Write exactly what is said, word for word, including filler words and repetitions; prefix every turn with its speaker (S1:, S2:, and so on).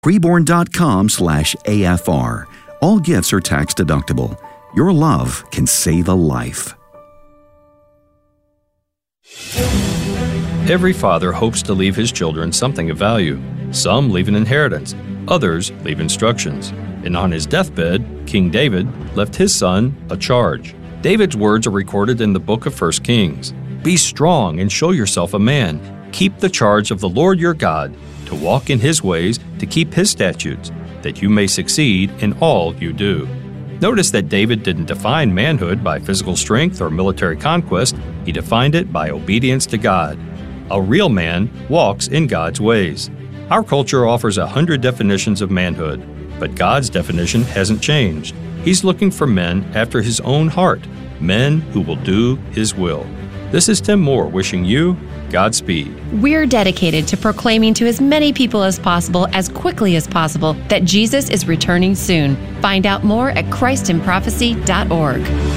S1: Preborn.com slash AFR. All gifts are tax deductible. Your love can save a life.
S2: Every father hopes to leave his children something of value. Some leave an inheritance, others leave instructions. And on his deathbed, King David left his son a charge. David's words are recorded in the book of First Kings. Be strong and show yourself a man. Keep the charge of the Lord your God, to walk in his ways, to keep his statutes, that you may succeed in all you do. Notice that David didn't define manhood by physical strength or military conquest. He defined it by obedience to God. A real man walks in God's ways. Our culture offers a hundred definitions of manhood, but God's definition hasn't changed. He's looking for men after his own heart, men who will do his will. This is Tim Moore wishing you Godspeed.
S3: We're dedicated to proclaiming to as many people as possible, as quickly as possible, that Jesus is returning soon. Find out more at Christ in Prophecy dot org.